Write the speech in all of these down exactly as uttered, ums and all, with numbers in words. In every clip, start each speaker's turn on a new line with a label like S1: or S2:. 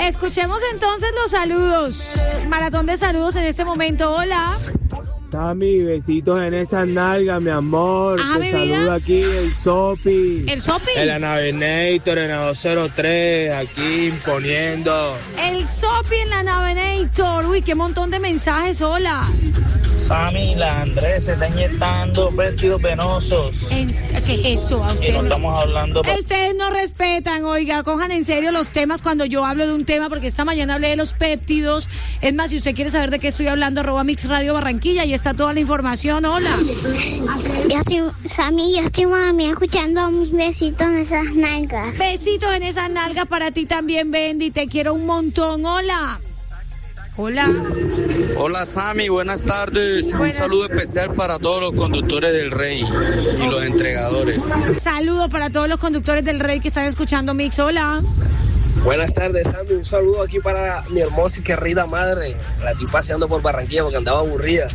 S1: Escuchemos entonces los saludos. Maratón de saludos en este momento. Hola.
S2: Sammy, besitos en esa nalga, mi amor.
S1: Ah,
S2: Te
S1: mi
S2: saluda
S1: vida.
S2: aquí el Sopi.
S1: ¿El Sopi?
S2: El Anavenator en la dos cero tres, aquí imponiendo.
S1: El Sopi en la Navenator. Uy, qué montón de mensajes. Hola.
S3: Sammy, la Andrés se está inyectando péptidos venosos.
S1: ¿En- ¿Qué es eso? A
S3: Y no
S1: ustedes no,
S3: estamos hablando...
S1: ustedes no respetan, oiga, cojan en serio los temas cuando yo hablo de un tema, porque esta mañana hablé de los péptidos. Es más, si usted quiere saber de qué estoy hablando, arroba Mix Radio Barranquilla, y está toda la información. Hola.
S4: Yo soy Sammy, yo estoy mami escuchando mis besitos en esas nalgas.
S1: Besitos en esa nalga para ti también, Bendy. Te quiero un montón. Hola. Hola.
S5: Hola Sammy, buenas tardes.
S1: Buenas.
S5: Un saludo especial para todos los conductores del Rey y los entregadores.
S1: Saludos para todos los conductores del Rey que están escuchando Mix. Hola.
S6: Buenas tardes, Sammy. Un saludo aquí para mi hermosa y querida madre. La estoy paseando por Barranquilla porque andaba aburrida.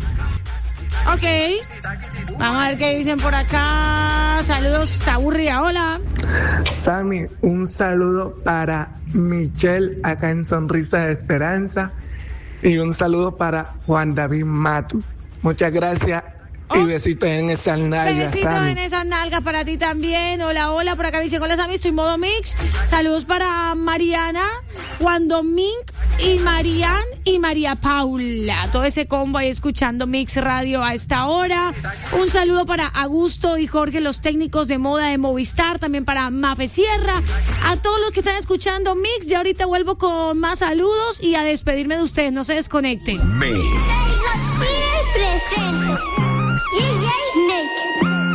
S1: Ok. Vamos a ver qué dicen por acá. Saludos, está aburrida. Hola.
S7: Sammy, un saludo para Michelle acá en Sonrisa de Esperanza y un saludo para Juan David Matu. Muchas gracias y
S1: Oh.
S7: besitos en esa nalga,
S1: Besitos
S7: Sammy.
S1: en esas nalgas para ti también. Hola, hola. Por acá me dicen, hola Sammy, estoy en modo Mix. Saludos para Mariana, Juan Domínguez y Marian y María Paula. Todo ese combo ahí escuchando Mix Radio a esta hora. Un saludo para Augusto y Jorge, los técnicos de moda de Movistar. También para Mafe Sierra. A todos los que están escuchando Mix. Ya ahorita vuelvo con más saludos y a despedirme de ustedes. No se desconecten.
S4: Presente. Yeah, yeah.